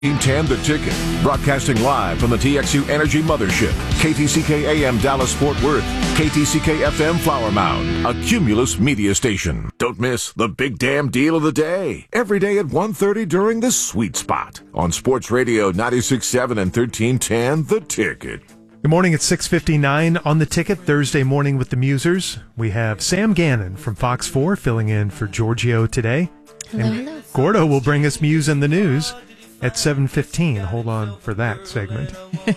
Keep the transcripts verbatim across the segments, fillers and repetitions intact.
ten The Ticket, broadcasting live from the T X U Energy Mothership, K T C K A M Dallas-Fort Worth, K T C K F M Flower Mound, a Cumulus media station. Don't miss the big damn deal of the day, every day at one thirty during The Sweet Spot on Sports Radio ninety-six point seven and thirteen ten The Ticket. Good morning, it's six fifty-nine on The Ticket, Thursday morning with the Musers. We have Sam Gannon from Fox four filling in for Giorgio today. Hello, and hello. Gordo will bring us Muse and the News at seven fifteen. Hold on for that segment.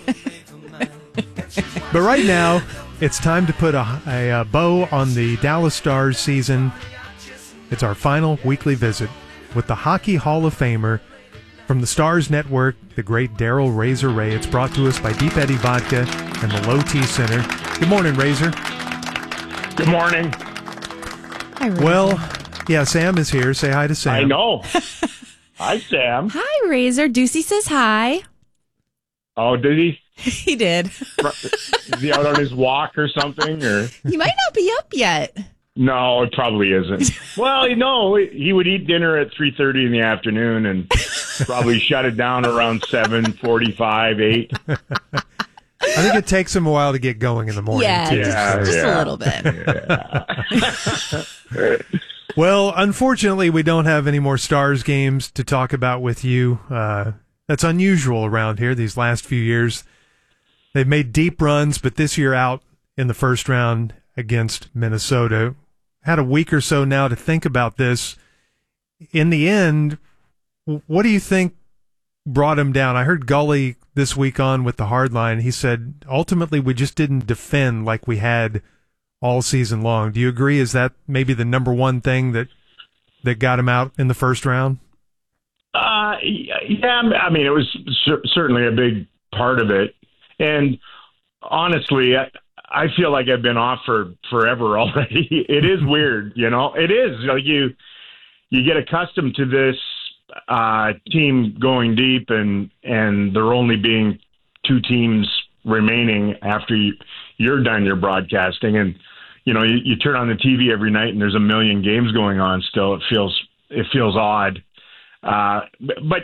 But right now, it's time to put a, a, a bow on the Dallas Stars season. It's our final weekly visit with the Hockey Hall of Famer from the Stars Network, the great Daryl Razor Ray. It's brought to us by Deep Eddy Vodka and the Low T Center. Good morning, Razor. Good morning. Hi, Razor. Well, yeah, Sam is here. Say hi to Sam. I know. Hi, Sam. Hi, Razor. Ducey says hi. Oh, did he? He did. Is he out on his walk or something? Or He might not be up yet. no, it probably isn't. Well, you know, he would eat dinner at three thirty in the afternoon and probably shut it down around seven forty-five, eight. I think it takes him a while to get going in the morning, Yeah, too. just, Yeah, just yeah. a little bit. Well, unfortunately, we don't have any more Stars games to talk about with you. Uh, that's unusual around here these last few years. They've made deep runs, but this year out in the first round against Minnesota. Had a week or so now to think about this. In the end, what do you think brought him down? I heard Gully this week on with the Hardline. He said, ultimately, we just didn't defend like we had all season long. Do you agree? Is that maybe the number one thing that that got him out in the first round? Uh, yeah, I mean, it was cer- certainly a big part of it. And honestly, I, I feel like I've been off for forever already. It is weird, you know. It is like you you get accustomed to this uh, team going deep, and and there only being two teams remaining after you, you're done your broadcasting, and you know you, you turn on the T V every night, and there's a million games going on. Still, it feels it feels odd. Uh, but, but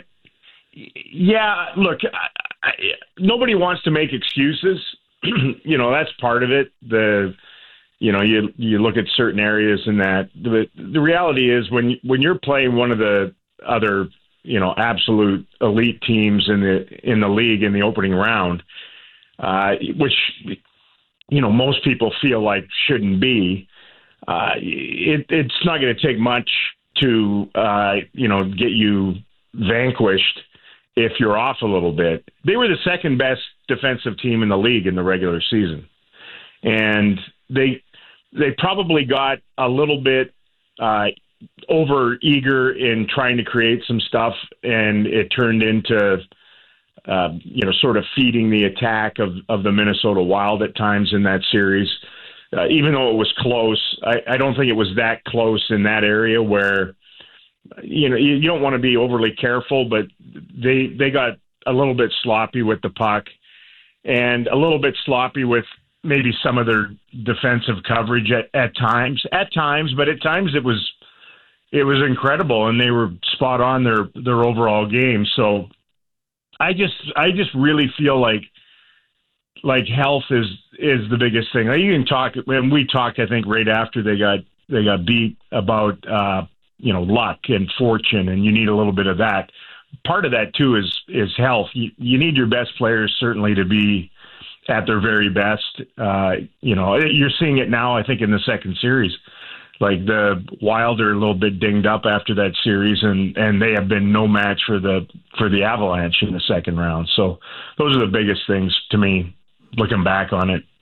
yeah, look, I, I, nobody wants to make excuses. You know, that's part of it. The, you know, you you look at certain areas in that. The, the reality is when when you're playing one of the other, you know, absolute elite teams in the in the league in the opening round, uh, which, you know, most people feel like shouldn't be. Uh, it, it's not going to take much to, uh, you know, get you vanquished if you're off a little bit. They were the second best defensive team in the league in the regular season. And they they probably got a little bit uh, over eager in trying to create some stuff, and it turned into, uh, you know, sort of feeding the attack of, of the Minnesota Wild at times in that series. Uh, even though it was close, I, I don't think it was that close in that area where, you know, you, you don't want to be overly careful, but they they got a little bit sloppy with the puck and a little bit sloppy with maybe some of their defensive coverage at, at times, at times, but at times it was it was incredible, and they were spot on their, their overall game. So I just I just really feel like like health is is the biggest thing. Like you can talk, and we talked, I think, right after they got they got beat about uh, you know, luck and fortune, and you need a little bit of that. Part of that too is is health. You, you need your best players certainly to be at their very best. Uh, you know, you're seeing it now, I think, in the second series. Like the Wild are a little bit dinged up after that series, and, and they have been no match for the for the Avalanche in the second round. So those are the biggest things to me, looking back on it.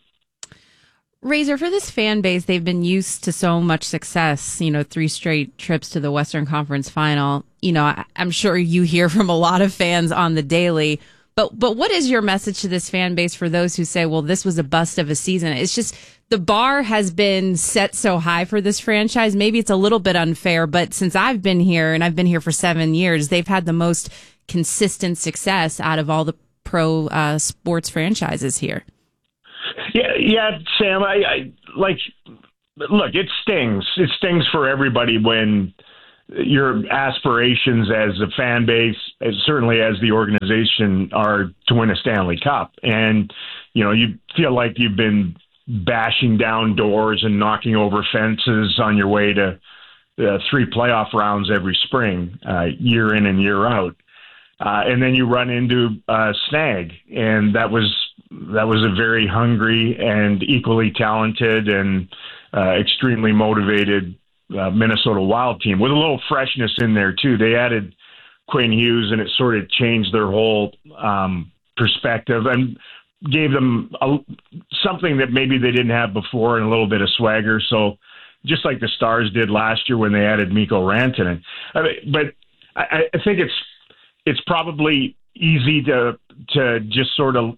Razor, for this fan base, they've been used to so much success, you know, three straight trips to the Western Conference Final. You know, I, I'm sure you hear from a lot of fans on the daily. But but what is your message to this fan base for those who say, well, this was a bust of a season? It's just the bar has been set so high for this franchise. Maybe it's a little bit unfair, but since I've been here, and I've been here for seven years, they've had the most consistent success out of all the pro uh, sports franchises here. Yeah, yeah, Sam. I, I like. Look, it stings. It stings for everybody when your aspirations as a fan base, as certainly as the organization, are to win a Stanley Cup. And, you know, you feel like you've been bashing down doors and knocking over fences on your way to uh, three playoff rounds every spring, uh, year in and year out. Uh, and then you run into uh, Snag, and that was that was a very hungry and equally talented and uh, extremely motivated uh, Minnesota Wild team with a little freshness in there too. They added Quinn Hughes, and it sort of changed their whole um, perspective and gave them a, something that maybe they didn't have before, and a little bit of swagger. So just like the Stars did last year when they added Mikko Rantanen. I mean, but I, I think it's it's probably easy to to just sort of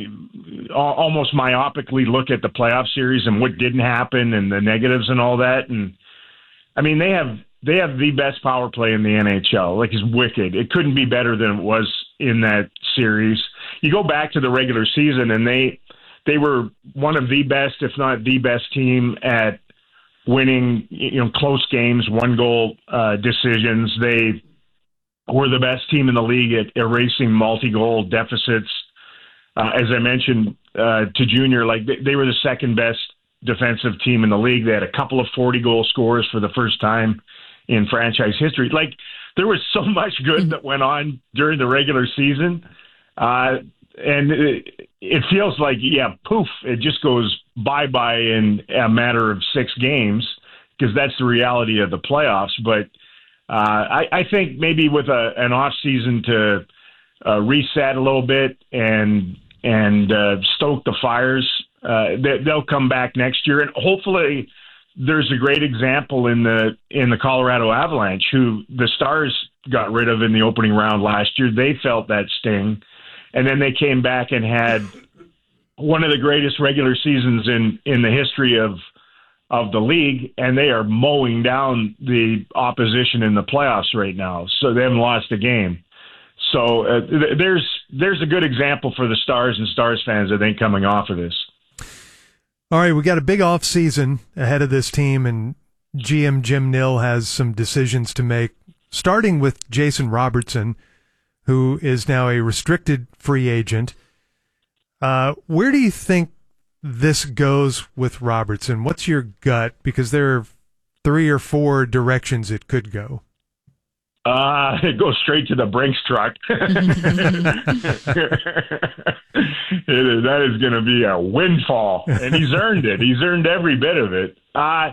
almost myopically look at the playoff series and what didn't happen and the negatives and all that. And I mean, they have they have the best power play in the N H L. Like, it's wicked. It couldn't be better than it was in that series. You go back to the regular season, and they they were one of the best, if not the best team at winning, you know, close games, one goal uh, decisions. They were the best team in the league at erasing multi-goal deficits. Uh, as I mentioned uh, to Junior, like they, they were the second best defensive team in the league. They had a couple of forty-goal scorers for the first time in franchise history. Like, there was so much good that went on during the regular season. Uh, and it, it feels like, yeah, poof, it just goes bye-bye in a matter of six games, because that's the reality of the playoffs. But uh, I, I think maybe with a, an off season to uh, reset a little bit and and uh, stoke the fires, uh, they, they'll come back next year, and hopefully there's a great example in the in the Colorado Avalanche, who the Stars got rid of in the opening round last year. They felt that sting, and then they came back and had one of the greatest regular seasons in, in the history of of the league, and they are mowing down the opposition in the playoffs right now. So they haven't lost a game. So uh, th- there's there's a good example for the Stars and Stars fans, I think, coming off of this. All right, we got a big off season ahead of this team, and G M Jim Nill has some decisions to make, starting with Jason Robertson, who is now a restricted free agent. Uh, where do you think this goes with Robertson? What's your gut? Because there are three or four directions it could go. Uh, it goes straight to the Brinks truck. It is, that is going to be a windfall, and he's earned it. He's earned every bit of it. Uh,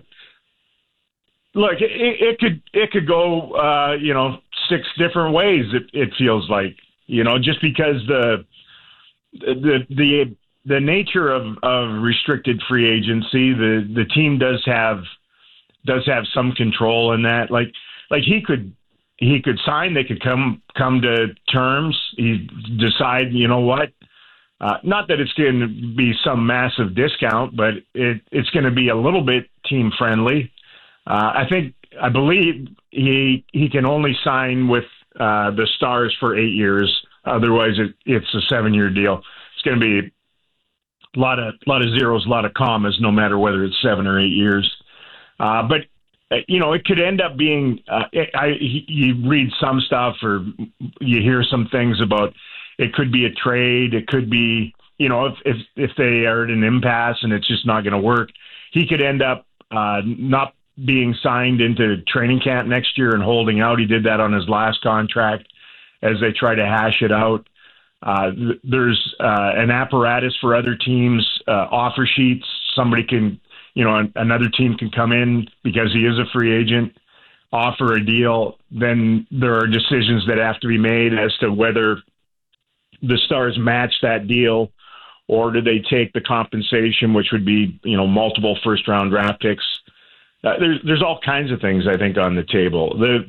look, it, it could it could go, uh, you know, six different ways. It, it feels like, you know, just because the the the the nature of, of restricted free agency, the, the team does have does have some control in that. Like like he could. He could sign. They could come come to terms. He decide, you know what? Uh, not that it's going to be some massive discount, but it, it's going to be a little bit team friendly. Uh, I think, I believe he he can only sign with uh, the Stars for eight years. Otherwise, it, it's a seven year deal. It's going to be a lot of lot of zeros, a lot of commas, no matter whether it's seven or eight years. Uh, but you know, it could end up being, uh, I, you read some stuff or you hear some things about it could be a trade. It could be, you know, if, if, if they are at an impasse and it's just not going to work, he could end up uh, not being signed into training camp next year and holding out. He did that on his last contract as they try to hash it out. Uh, th- there's uh, an apparatus for other teams, uh, offer sheets. Somebody can, you know, another team can come in because he is a free agent, offer a deal. Then there are decisions that have to be made as to whether the Stars match that deal or do they take the compensation, which would be, you know, multiple first round draft picks. Uh, there's there's all kinds of things, I think, on the table. The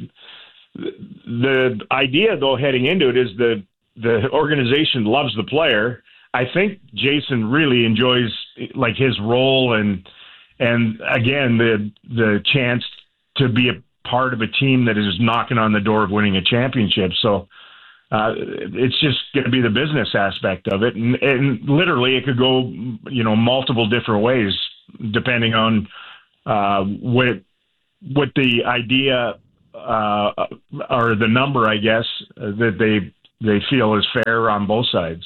the idea, though, heading into it is the the organization loves the player. I think Jason really enjoys like his role and. And again, the the chance to be a part of a team that is knocking on the door of winning a championship. So uh, it's just going to be the business aspect of it, and, and literally it could go, you know, multiple different ways depending on uh, what what the idea uh, or the number, I guess, that they they feel is fair on both sides.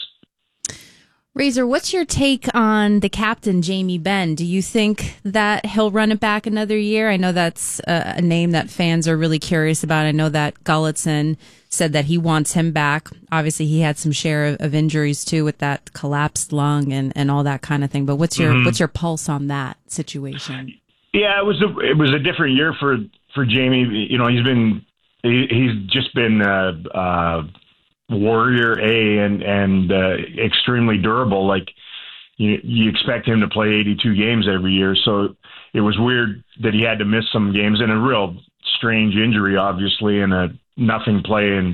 Razor, what's your take on the captain, Jamie Benn? Do you think that he'll run it back another year? I know that's a, a name that fans are really curious about. I know that Gulletson said that he wants him back. Obviously, he had some share of, of injuries, too, with that collapsed lung and, and all that kind of thing. But what's your mm-hmm. what's your pulse on that situation? Yeah, it was a, it was a different year for, for Jamie. You know, he's been he, he's just been uh, uh, Warrior A and and uh, extremely durable. Like you, you expect him to play eighty-two games every year, so it was weird that he had to miss some games, and a real strange injury, obviously, and a nothing play in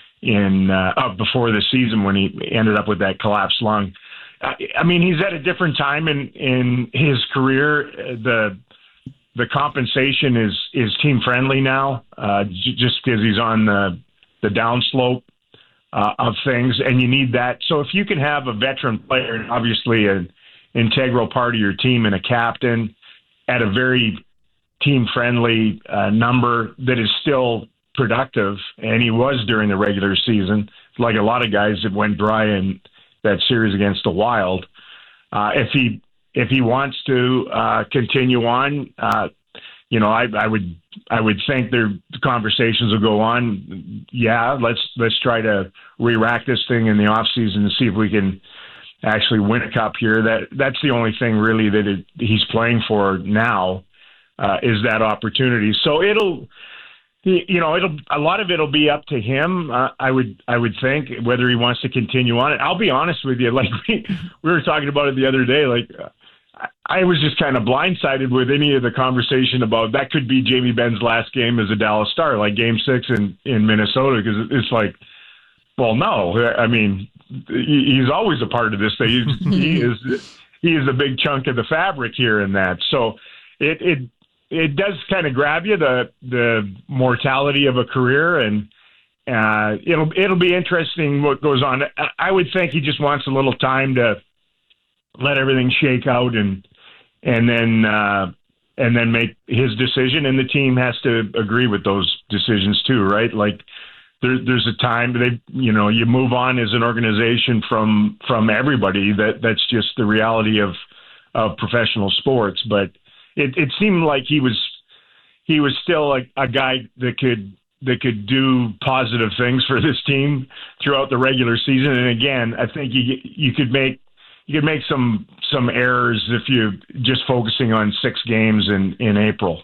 in uh, up before the season when he ended up with that collapsed lung. I, I mean, he's at a different time in in his career. The the compensation is is team friendly now, uh, j- just because he's on the the downslope Uh, of things, and you need that. So if you can have a veteran player, and obviously an integral part of your team and a captain at a very team-friendly uh, number that is still productive, and he was during the regular season, like a lot of guys that went dry in that series against the Wild. Uh, if he if he wants to uh, continue on, uh, you know, I, I would I would think their conversations will go on. Yeah, let's let's try to re-rack this thing in the off season and see if we can actually win a cup here. That that's the only thing really that it, he's playing for now uh, is that opportunity. So it'll, you know, it'll a lot of it'll be up to him. Uh, I would I would think whether he wants to continue on it. I'll be honest with you, like we, we were talking about it the other day, like. Uh, I was just kind of blindsided with any of the conversation about that could be Jamie Benn's last game as a Dallas Star, like Game Six in, in Minnesota, because it's like, well, no, I mean, he's always a part of this thing. He's, he is he is a big chunk of the fabric here in that. So it it it does kind of grab you, the the mortality of a career, and uh, it'll it'll be interesting what goes on. I would think he just wants a little time to let everything shake out and and then uh, and then make his decision, and the team has to agree with those decisions too, right? Like there, there's a time they, you know, you move on as an organization from from everybody. That that's just the reality of of professional sports. But it, it seemed like he was he was still a, a guy that could that could do positive things for this team throughout the regular season. And again, I think you you could make. You could make some some errors if you're just focusing on six games in, in April.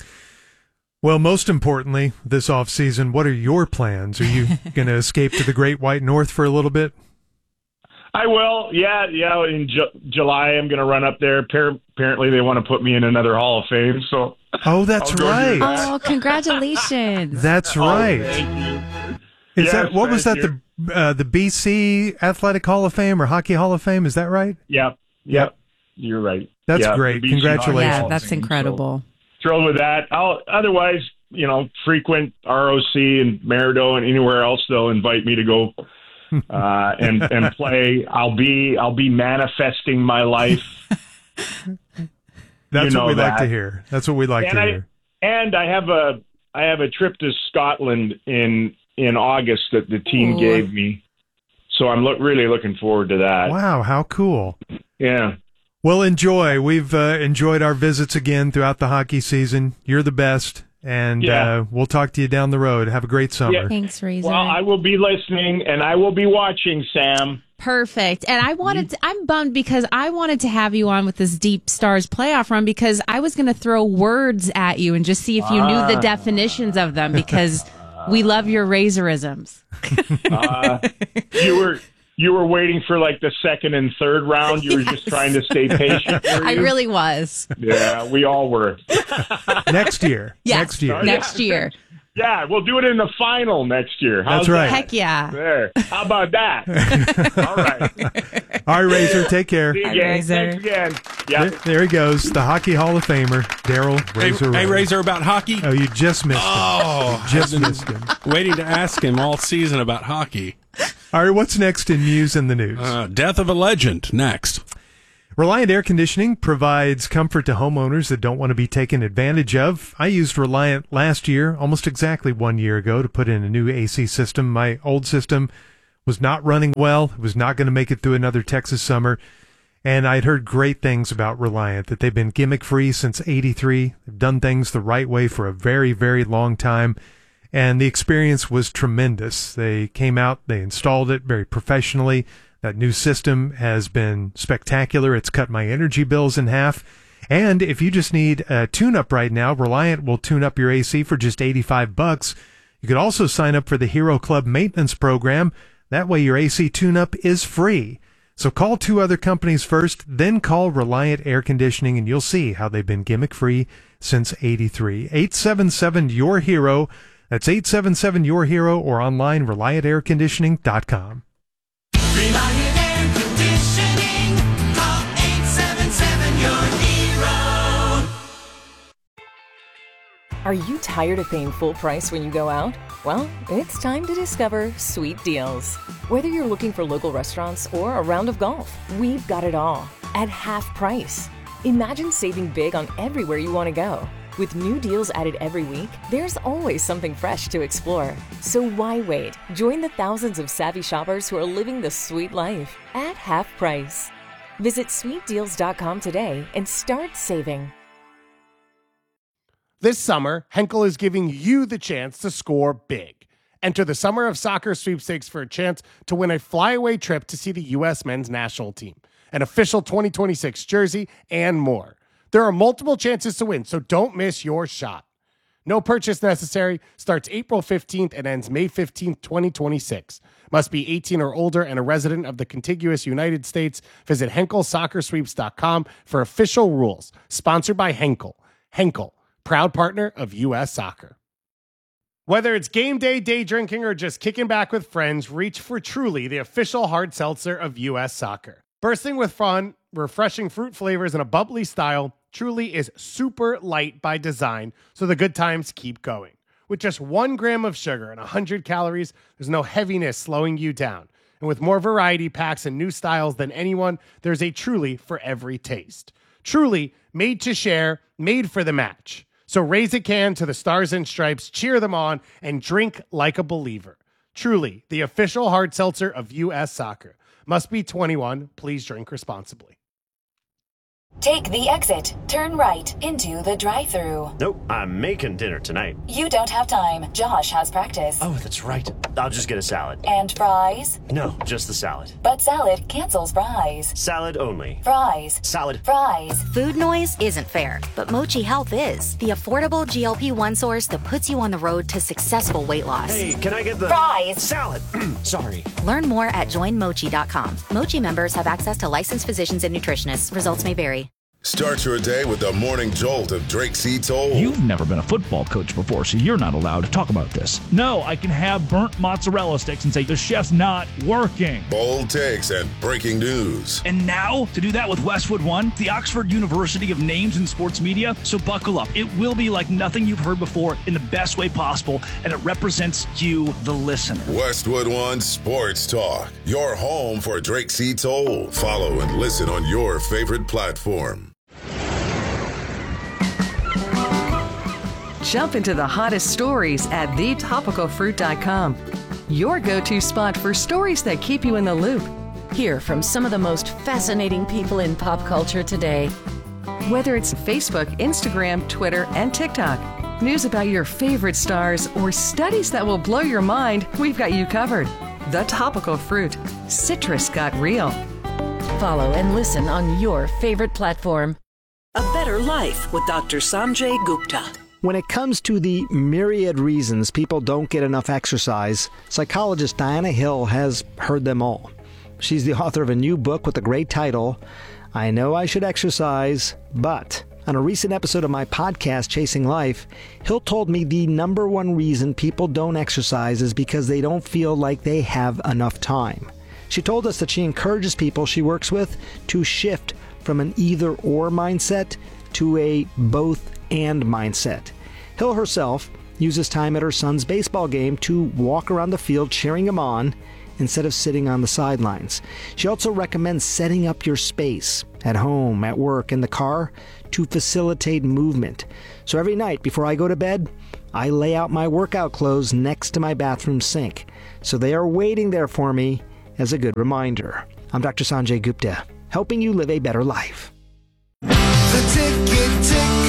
Well, most importantly, this offseason, what are your plans? Are you going to escape to the Great White North for a little bit? I will. Yeah, yeah. In Ju- July, I'm going to run up there. Par- apparently, they want to put me in another Hall of Fame. So. Oh, that's right. That. Oh, congratulations. That's right. Oh, thank you. Is yes, that what was that? you. The uh, the B C Athletic Hall of Fame or Hockey Hall of Fame? Is that right? Yep. Yep. You're right. That's yep. great. Congratulations. Yeah, that's incredible. So, thrilled with that. I'll otherwise, you know, frequent R O C and Maridoe and anywhere else they'll invite me to go uh, and and play. I'll be I'll be manifesting my life. That's you what we that. like to hear. That's what we like and to I, hear. And I have a I have a trip to Scotland in in August that the team Ooh. gave me. So I'm look, really looking forward to that. Wow, how cool. Yeah. Well, enjoy. We've uh, enjoyed our visits again throughout the hockey season. You're the best, and yeah. uh, we'll talk to you down the road. Have a great summer. Yeah. Thanks, Razor. Well, I will be listening, and I will be watching, Sam. Perfect. And I wanted to, I'm bummed because I wanted to have you on with this Deep Stars playoff run because I was going to throw words at you and just see if you ah. knew the definitions of them because we love your Razorisms. uh, you were you were waiting for like the second and third round. You yes. were just trying to stay patient. I really was. Yeah, we all were. Next year. Yes, next year. Next year. Yeah, we'll do it in the final next year. How's That's right. That? Heck yeah. There. How about that? All right. All right, Razor. Take care. See you Hi, again. Razor. Thanks again. Yeah. There, there he goes, the Hockey Hall of Famer, Daryl Razor. Hey, hey, Razor, about hockey? Oh, you just missed him. Oh, you just missed him. Waiting to ask him all season about hockey. All right, what's next in news and the news? Uh, death of a legend, next. Reliant Air Conditioning provides comfort to homeowners that don't want to be taken advantage of. I used Reliant last year, almost exactly one year ago, to put in a new A C system. My old system was not running well. It was not going to make it through another Texas summer. And I'd heard great things about Reliant, that they've been gimmick-free since eighty-three. They've done things the right way for a very, very long time. And the experience was tremendous. They came out, they installed it very professionally. That new system has been spectacular. It's cut my energy bills in half. And if you just need a tune-up right now, Reliant will tune up your A C for just eighty-five bucks. You could also sign up for the Hero Club maintenance program. That way your A C tune-up is free. So call two other companies first, then call Reliant Air Conditioning, and you'll see how they've been gimmick-free since eighty-three. eight seven seven, Y O U R HERO. That's eight seven seven, Y O U R HERO, or online, reliant air conditioning dot com. Reliant Air Conditioning. Call eight seven seven, Y O U R HERO. Are you tired of paying full price when you go out? Well, it's time to discover Sweet Deals. Whether you're looking for local restaurants or a round of golf, we've got it all at half price. Imagine saving big on everywhere you want to go. With new deals added every week, there's always something fresh to explore. So why wait? Join the thousands of savvy shoppers who are living the sweet life at half price. Visit sweet deals dot com today and start saving. This summer, Henkel is giving you the chance to score big. Enter the Summer of Soccer sweepstakes for a chance to win a flyaway trip to see the U S men's national team, an official twenty twenty-six jersey, and more. There are multiple chances to win, so don't miss your shot. No purchase necessary. Starts April fifteenth and ends May fifteenth, twenty twenty-six. Must be eighteen or older and a resident of the contiguous United States. Visit henkel soccer sweeps dot com for official rules. Sponsored by Henkel. Henkel, proud partner of U S Soccer. Whether it's game day, day drinking, or just kicking back with friends, reach for Truly, the official hard seltzer of U S Soccer. Bursting with fun, refreshing fruit flavors, and a bubbly style, Truly is super light by design, so the good times keep going. With just one gram of sugar and one hundred calories, there's no heaviness slowing you down. And with more variety packs and new styles than anyone, there's a Truly for every taste. Truly, made to share, made for the match. So raise a can to the Stars and Stripes, cheer them on, and drink like a believer. Truly, the official hard seltzer of U S Soccer. Must be twenty-one. Please drink responsibly. Take the exit. Turn right into the drive-thru. Nope, I'm making dinner tonight. You don't have time. Josh has practice. Oh, that's right. I'll just get a salad. And fries? No, just the salad. But salad cancels fries. Salad only. Fries. Salad. Fries. Food noise isn't fair, but Mochi Health is. The affordable G L P one source that puts you on the road to successful weight loss. Hey, can I get the... Fries. Salad. Sorry. Learn more at join mochi dot com. Mochi members have access to licensed physicians and nutritionists. Results may vary. Start your day with the morning jolt of Drake C. Toll. You've never been a football coach before, so you're not allowed to talk about this. No, I can have burnt mozzarella sticks and say the chef's not working. Bold takes and breaking news. And now, to do that with Westwood One, the Oxford University of Names in Sports Media. So buckle up. It will be like nothing you've heard before in the best way possible, and it represents you, the listener. Westwood One Sports Talk, your home for Drake C. Toll. Follow and listen on your favorite platform. Jump into the hottest stories at the topical fruit dot com. Your go-to spot for stories that keep you in the loop. Hear from some of the most fascinating people in pop culture today. Whether it's Facebook, Instagram, Twitter, and TikTok, news about your favorite stars, or studies that will blow your mind, we've got you covered. The Topical Fruit. Citrus got real. Follow and listen on your favorite platform. A Better Life with Doctor Sanjay Gupta. When it comes to the myriad reasons people don't get enough exercise, psychologist Diana Hill has heard them all. She's the author of a new book with a great title, I Know I Should Exercise, But... On a recent episode of my podcast, Chasing Life, Hill told me the number one reason people don't exercise is because they don't feel like they have enough time. She told us that she encourages people she works with to shift from an either-or mindset to a both-and mindset. Hill herself uses time at her son's baseball game to walk around the field cheering him on instead of sitting on the sidelines. She also recommends setting up your space, at home, at work, in the car, to facilitate movement. So every night before I go to bed, I lay out my workout clothes next to my bathroom sink, so they are waiting there for me as a good reminder. I'm Doctor Sanjay Gupta, helping you live a better life. The Ticket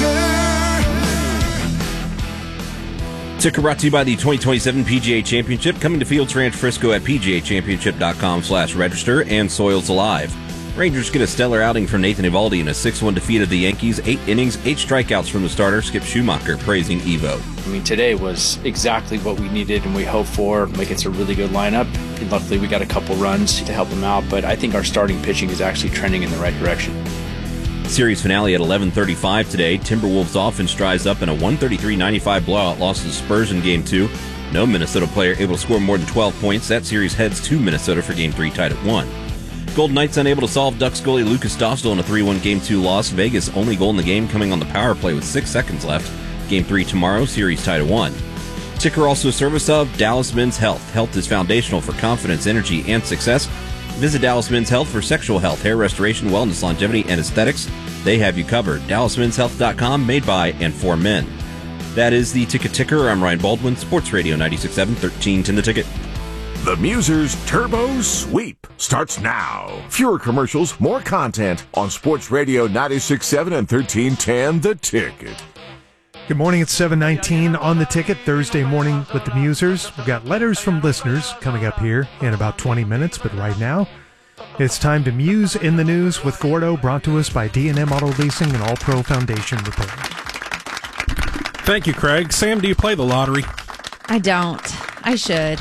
Ticker. Ticker brought to you by the twenty twenty-seven P G A Championship, coming to Fields Ranch Frisco at p g a championship dot com slash register, and Soils Alive. Rangers get a stellar outing from Nathan Eovaldi in a six one defeat of the Yankees. Eight innings, eight strikeouts from the starter, Skip Schumacher, praising Evo. I mean, today was exactly what we needed and we hoped for. Like, it's a really good lineup. And luckily, we got a couple runs to help them out, but I think our starting pitching is actually trending in the right direction. Series finale at eleven thirty-five today. Timberwolves offense dries up in a one thirty-three ninety-five blowout loss to the Spurs in Game two. No Minnesota player able to score more than twelve points. That series heads to Minnesota for Game three, tied at one. Golden Knights unable to solve Ducks goalie Lucas Dostal in a three one Game two loss. Vegas only goal in the game coming on the power play with six seconds left. Game three tomorrow, series tied at one. Ticker also a service of Dallas Men's Health. Health is foundational for confidence, energy, and success. Visit Dallas Men's Health for sexual health, hair restoration, wellness, longevity, and aesthetics. They have you covered. dallas men's health dot com, made by and for men. That is the Ticket Ticker. I'm Ryan Baldwin, Sports Radio ninety-six point seven, thirteen ten The Ticket. The Musers Turbo Sweep starts now. Fewer commercials, more content on Sports Radio ninety-six point seven and thirteen ten The Ticket. Good morning. It's seven nineteen on The Ticket, Thursday morning with the Musers. We've got letters from listeners coming up here in about twenty minutes, but right now it's time to muse in the news with Gordo, brought to us by D and M Auto Leasing and All Pro Foundation Repair. Thank you, Craig. Sam, do you play the lottery? I don't. I should.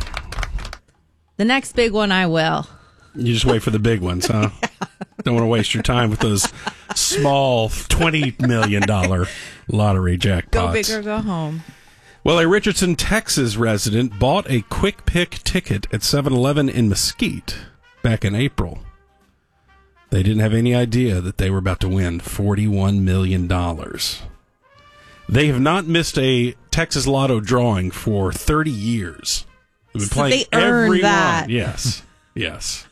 The next big one, I will. You just wait for the big ones, huh? Don't want to waste your time with those small twenty million dollars lottery jackpots. Go big or go home. Well, a Richardson, Texas resident bought a quick pick ticket at seven eleven in Mesquite back in April. They didn't have any idea that they were about to win forty-one million dollars. They have not missed a Texas Lotto drawing for thirty years. They've been So playing they earned every that. one. Yes, yes.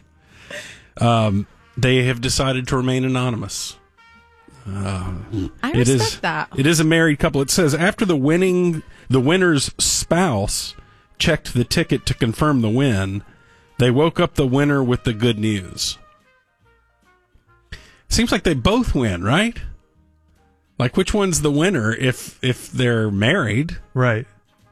um, they have decided to remain anonymous. Uh, I it respect is, that. It is a married couple. It says after the winning, the winner's spouse checked the ticket to confirm the win, they woke up the winner with the good news. Seems like they both win, right? Like, which one's the winner if if they're married? Right.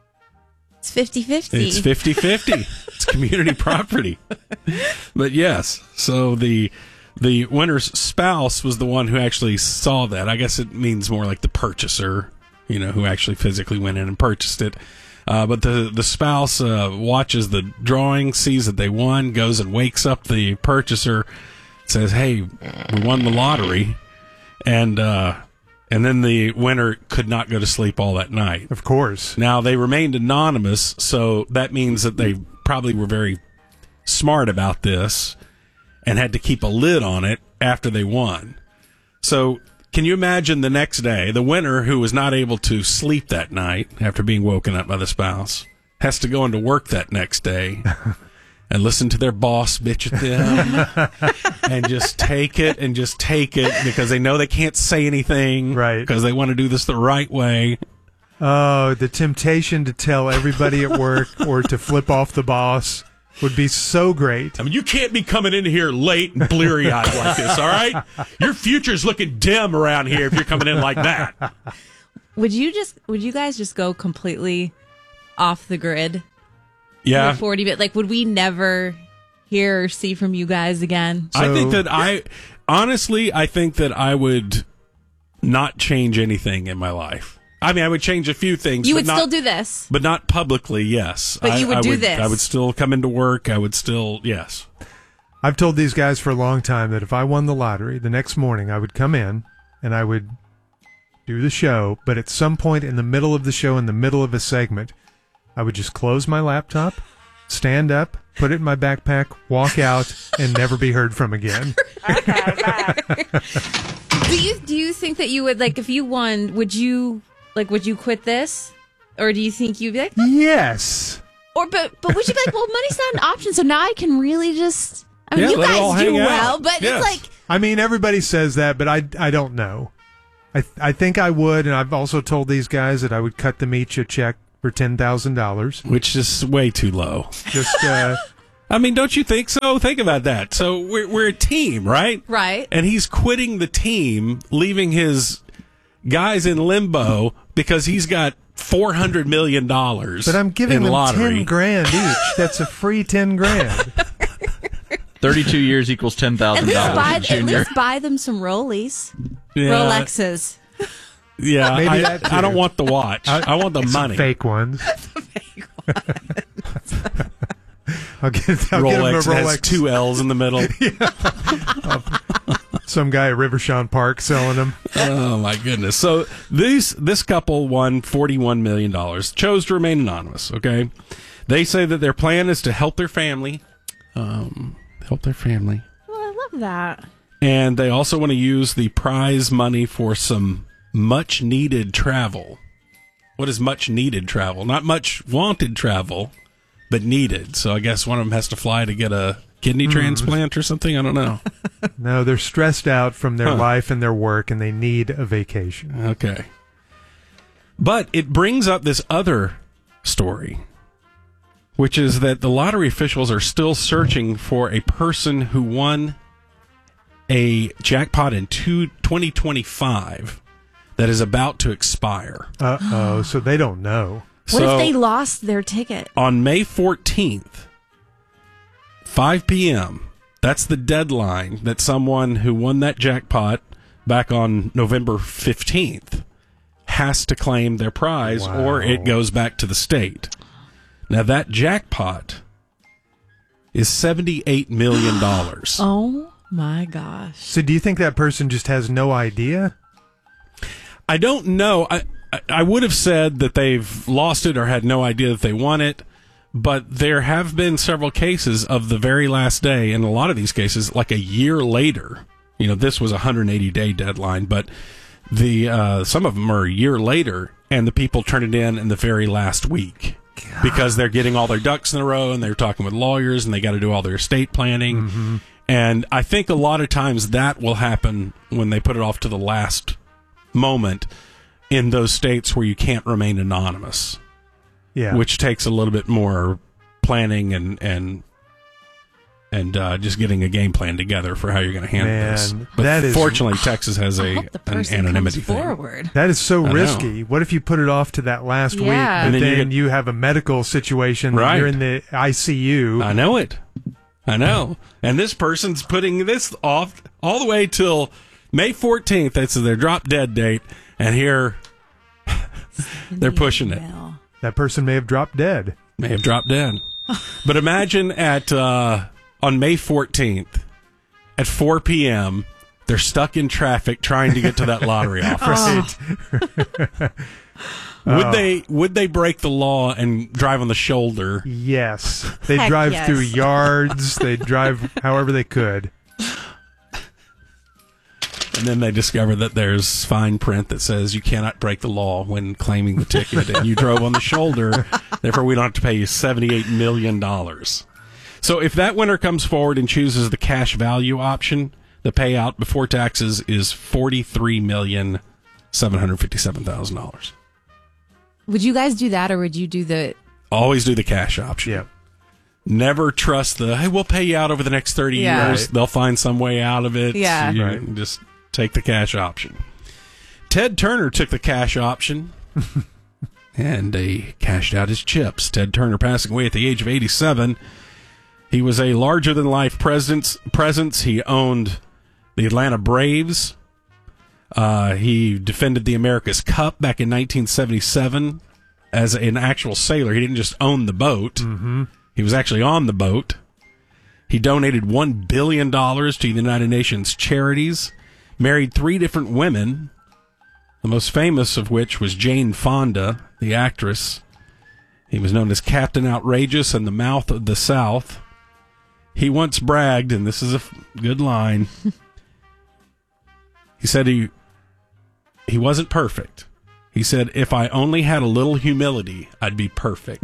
It's fifty-fifty. It's fifty-fifty. It's community property. But yes, so the the winner's spouse was the one who actually saw that. I guess it means more like the purchaser, you know, who actually physically went in and purchased it. Uh, but the the spouse uh, watches the drawing, sees that they won, goes and wakes up the purchaser, says, "Hey, we won the lottery," and uh, and then the winner could not go to sleep all that night. Of course. Now, they remained anonymous, so that means that they probably were very smart about this and had to keep a lid on it after they won. So, can you imagine the next day, the winner, who was not able to sleep that night after being woken up by the spouse, has to go into work that next day and listen to their boss bitch at them and just take it and just take it because they know they can't say anything, right? Because they want to do this the right way. Oh, the temptation to tell everybody at work or to flip off the boss would be so great. I mean, you can't be coming in here late and bleary-eyed like this, all right? Your future's looking dim around here if you're coming in like that. Would you just? Would you guys just go completely off the grid? Yeah. forty bit. Like, would we never hear or see from you guys again? I think that I, honestly, I think that I would not change anything in my life. I mean, I would change a few things. You but would not, still do this. But not publicly, yes. But I, you would I do would, this. I would still come into work. I would still, yes. I've told these guys for a long time that if I won the lottery, the next morning I would come in and I would do the show, but at some point in the middle of the show, in the middle of a segment, I would just close my laptop, stand up, put it in my backpack, walk out, and never be heard from again. Do you do you think that you would, like, if you won, would you like would you quit this, or do you think you'd be like, yes, or but but would you be like, well, money's not an option, so now I can really just I mean, Yeah, you let it all guys do hang out. well, but Yes. it's like, I mean, everybody says that, but I, I don't know. I I think I would, and I've also told these guys that I would cut them each a check for ten thousand dollars, which is way too low. Just, uh, I mean, don't you think so? Think about that. So we're we're a team, right? Right. And he's quitting the team, leaving his guys in limbo because he's got four hundred million dollars. but I'm giving in them lottery. ten grand each. That's a free ten grand. thirty-two years equals ten at thousand least, buy, dollars. at Junior. least buy them some Rollies. Yeah. Rolexes. Yeah, Maybe I, that too. I don't want the watch. I, want the Some money. fake ones. I'll get, I'll get him a Rolex has Rolex. two L's in the middle. Some guy at Rivershawn Park selling them. Oh my goodness! So these this couple won forty-one million dollars. Chose to remain anonymous. Okay, they say that their plan is to help their family, um, help their family, Well, I love that. and they also want to use the prize money for some much needed travel. What is much needed travel? Not much wanted travel, but needed. So I guess one of them has to fly to get a kidney Hmm. transplant or something. I don't know. No, they're stressed out from their Huh. life and their work, and they need a vacation. Okay. But it brings up this other story, which is that the lottery officials are still searching for a person who won a jackpot in two, twenty twenty-five that is about to expire. Uh-oh, so they don't know. What So- if they lost their ticket? On May fourteenth, five p.m., that's the deadline that someone who won that jackpot back on November fifteenth has to claim their prize, or it goes back to the state. Now, that jackpot is seventy-eight million dollars. Oh my gosh. So do you think that person just has no idea? I don't know. I, I I would have said that they've lost it or had no idea that they won it, but there have been several cases of the very last day, and a lot of these cases, like a year later. You know, this was a one hundred eighty day deadline, but the uh, some of them are a year later, and the people turn it in in the very last week. Because they're getting all their ducks in a row, and they're talking with lawyers, and they got to do all their estate planning. Mm-hmm. And I think a lot of times that will happen when they put it off to the last moment in those states where you can't remain anonymous. Yeah. Which takes a little bit more planning and and and uh, just getting a game plan together for how you're going to handle Man, this. But that is- fortunately, Texas has I a hope the an person anonymity comes thing. forward. That is so I know. risky. What if you put it off to that last Yeah. week, but And then, then you get- you have a medical situation, Right. you're in the I C U. I know it. I know. And this person's putting this off all the way till May fourteenth. That's their drop dead date. And here they're pushing it. That person may have dropped dead. May have dropped dead. But imagine at uh, on May fourteenth at four p.m., they're stuck in traffic trying to get to that lottery office. Right. Would Oh. they would they break the law and drive on the shoulder? Yes. They Heck drive yes. through yards. They drive however they could. And then they discover that there's fine print that says you cannot break the law when claiming the ticket, and you drove on the shoulder. Therefore, we don't have to pay you seventy-eight million dollars. So if that winner comes forward and chooses the cash value option, the payout before taxes is forty-three million seven hundred fifty-seven thousand dollars. Would you guys do that, or would you do the? Always do the cash option. Yeah. Never trust the, hey, we'll pay you out over the next thirty Yeah. years. Right. They'll find some way out of it. Yeah. You Right. Just take the cash option. Ted Turner took the cash option and he cashed out his chips. Ted Turner passing away at the age of eighty-seven. He was a larger-than-life presence. presence. He owned the Atlanta Braves. Uh, he defended the America's Cup back in nineteen seventy-seven as an actual sailor. He didn't just own the boat. Mm-hmm. He was actually on the boat. He donated one billion dollars to the United Nations charities, married three different women, the most famous of which was Jane Fonda, the actress. He was known as Captain Outrageous and the Mouth of the South. He once bragged, and this is a f- good line, he said he he wasn't perfect, He said, if I only had a little humility, I'd be perfect.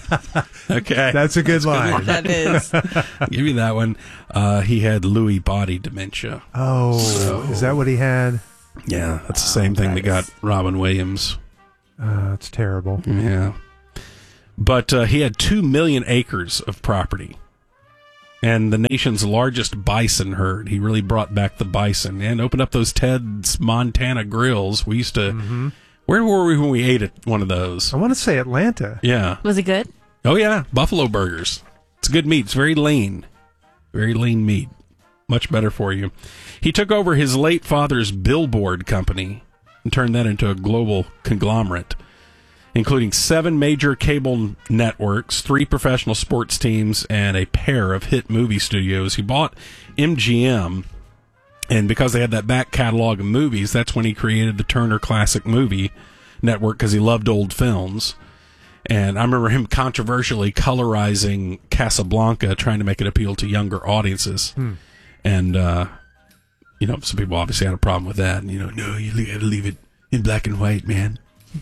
Okay. That's a good line. That is. Give you that one. Uh, he had Lewy body dementia. Oh, So- is that what he had? Yeah, that's the same thing that got Robin Williams. Uh, it's terrible. Yeah. But uh, he had two million acres of property and the nation's largest bison herd. He really brought back the bison and opened up those Ted's Montana grills. We used to... Mm-hmm. Where were we when we ate at one of those? I want to say Atlanta. Yeah. Was it good? Oh, yeah. Buffalo burgers. It's good meat. It's very lean. Very lean meat. Much better for you. He took over his late father's billboard company and turned that into a global conglomerate, including seven major cable networks, three professional sports teams, and a pair of hit movie studios. He bought M G M, and because they had that back catalog of movies, that's when he created the Turner Classic Movie Network, because he loved old films. And I remember him controversially colorizing Casablanca, trying to make it appeal to younger audiences. Hmm. And, uh, you know, some people obviously had a problem with that. And, you know, no, you got to leave it in black and white, man.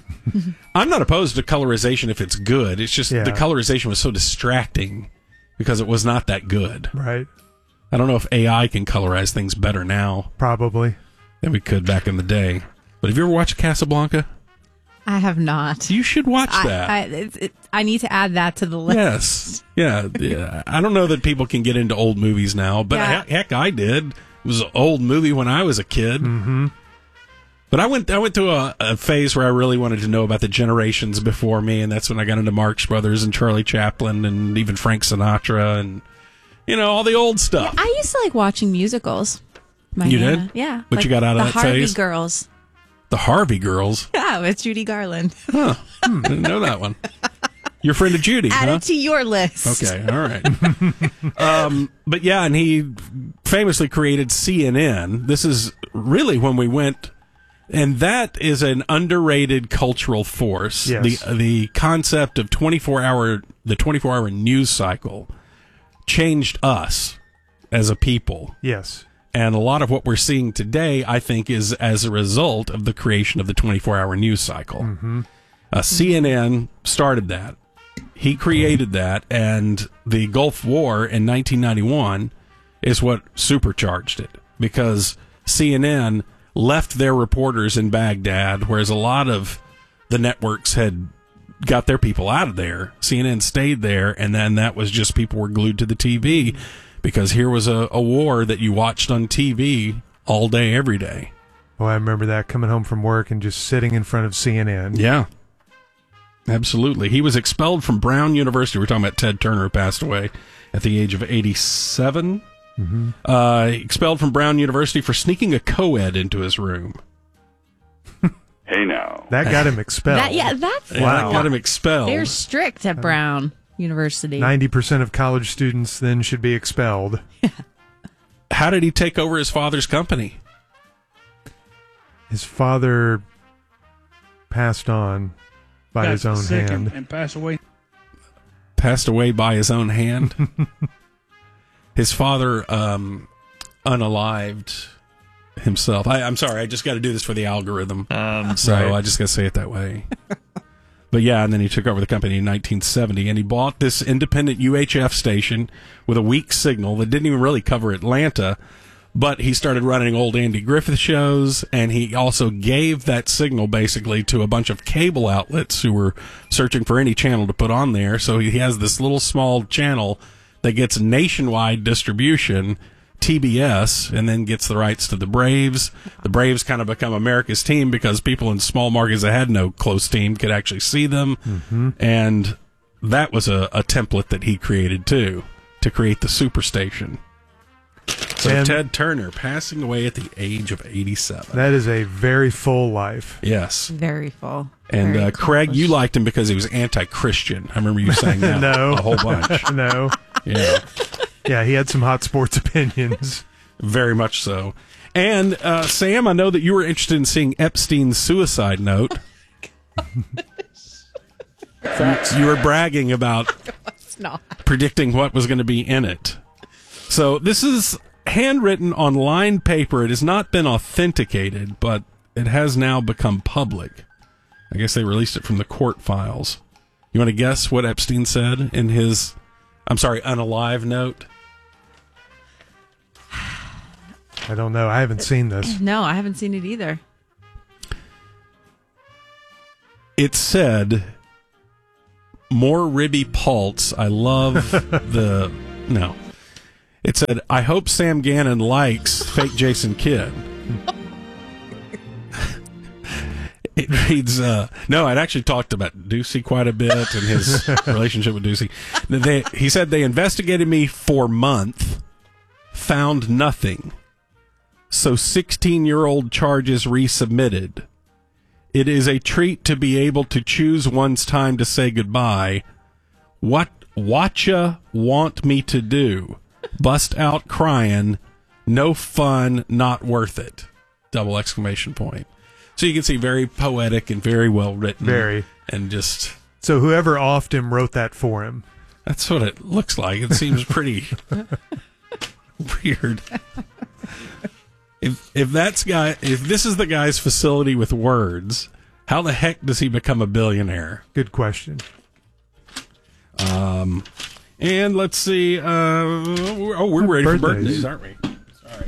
I'm not opposed to colorization if it's good. It's just Yeah. the colorization was so distracting because it was not that good. Right. I don't know if A I can colorize things better now Probably. than we could back in the day. But have you ever watched Casablanca? I have not. You should watch I, that. I, it, it, I need to add that to the list. Yes. Yeah. yeah. I don't know that people can get into old movies now, but Yeah. he- heck, I did. It was an old movie when I was a kid. Mm-hmm. But I went I went through a, a phase where I really wanted to know about the generations before me, and that's when I got into Marx Brothers and Charlie Chaplin and even Frank Sinatra and, you know, all the old stuff. I used to like watching musicals. My You Nana. did? Yeah. But you got out of the that Harvey phase? Girls. The Harvey Girls. Yeah, with Judy Garland. Huh. Hmm, didn't know that one. Your friend of Judy, Add huh? it to your list. Okay, all right. um, but yeah, and he famously created C N N. This is really when we went, and that is an underrated cultural force. Yes. The the concept of twenty-four hour the twenty-four hour news cycle changed us as a people. Yes. And a lot of what we're seeing today, I think, is as a result of the creation of the twenty-four hour news cycle. Mm-hmm. Uh, C N N started that. He created that, and the Gulf War in nineteen ninety-one is what supercharged it, because C N N left their reporters in Baghdad, whereas a lot of the networks had got their people out of there. C N N stayed there, and then that was just people were glued to the T V, because here was a, a war that you watched on T V all day, every day. Oh, I remember that, coming home from work and just sitting in front of C N N. Yeah. Absolutely. He was expelled from Brown University. We're talking about Ted Turner, who passed away at the age of eighty-seven. Mm-hmm. Uh, expelled from Brown University for sneaking a co-ed into his room. Hey, now. That got him expelled. That, yeah, that's Yeah, that got him expelled. They're strict at Brown University. ninety percent of college students then should be expelled. How did he take over his father's company? His father passed on by Got his own sick hand. and, and pass away. Passed away by his own hand. His father um, unalived himself. I, I'm sorry, I just got to do this for the algorithm. Um, so right. I just got to say it that way. But yeah, and then he took over the company in nineteen seventy, and he bought this independent U H F station with a weak signal that didn't even really cover Atlanta, but he started running old Andy Griffith shows, and he also gave that signal basically to a bunch of cable outlets who were searching for any channel to put on there. So he has this little small channel that gets nationwide distribution, T B S, and then gets the rights to the Braves. The Braves kind of become America's team because people in small markets that had no close team could actually see them. Mm-hmm. And that was a, a template that he created too, to create the Superstation. So And- Ted Turner passing away at the age of eighty-seven. That is a very full life. Yes. Very full. And Very uh, Craig, you liked him because he was anti-Christian. I remember you saying that No. a whole bunch. No. Yeah. Yeah, he had some hot sports opinions. Very much so. And uh, Sam, I know that you were interested in seeing Epstein's suicide note. You were bragging about It's not. predicting what was going to be in it. So this is handwritten on lined paper. It has not been authenticated, but it has now become public. I guess they released it from the court files. You want to guess what Epstein said in his, I'm sorry, unalive note? I don't know. I haven't seen this. No, I haven't seen it either. It said, more ribby pulse. I love the, no. It said, I hope Sam Gannon likes fake Jason Kidd. It reads, uh, no, I'd actually talked about Ducey quite a bit and his relationship with Ducey. They, he said they investigated me for a month, found nothing. So sixteen-year-old charges resubmitted. It is a treat to be able to choose one's time to say goodbye. What whatcha want me to do? Bust out crying. No fun, not worth it. Double exclamation point. So you can see very poetic and very well written. Very. And just... So whoever offed him wrote that for him. That's what it looks like. It seems pretty weird. If if that's guy if this is the guy's facility with words, how the heck does he become a billionaire? Good question. Um, and let's see. Uh, oh, we're ready Birthdays. for birthdays, aren't we? Sorry.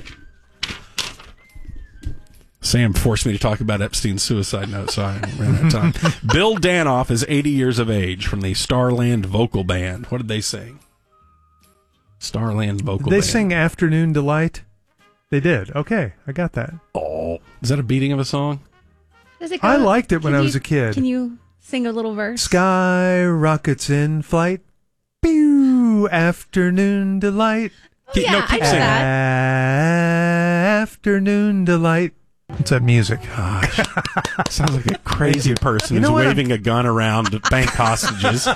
Sam forced me to talk about Epstein's suicide note, so I ran out of time. Bill Danoff is eighty years of age from the Starland Vocal Band. What did they sing? Starland Vocal Did they Band. sing Afternoon Delight? They did. Okay, I got that. Oh, is that a beating of a song? Does it go- I liked it when Can I was you- a kid. Can you sing a little verse? Sky rockets in flight. Pew, afternoon delight. Oh, yeah, no, keep I know singing. that. Afternoon delight. What's that music? Gosh, sounds like a crazy person You know who's what? waving a gun around at bank hostages.